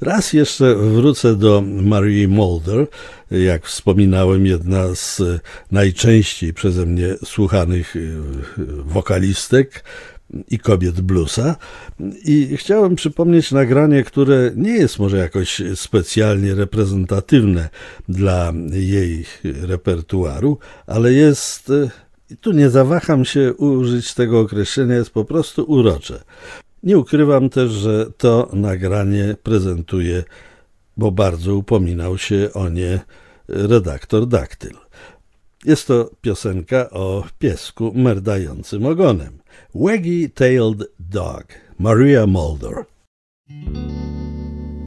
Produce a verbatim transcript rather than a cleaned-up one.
Raz jeszcze wrócę do Marie Mulder, jak wspominałem, jedna z najczęściej przeze mnie słuchanych wokalistek i kobiet bluesa. I chciałem przypomnieć nagranie, które nie jest może jakoś specjalnie reprezentatywne dla jej repertuaru, ale jest, i tu nie zawaham się użyć tego określenia, jest po prostu urocze. Nie ukrywam też, że to nagranie prezentuje, bo bardzo upominał się o nie redaktor Daktyl. Jest to piosenka o piesku merdającym ogonem. Waggy-tailed dog, Maria Mulder.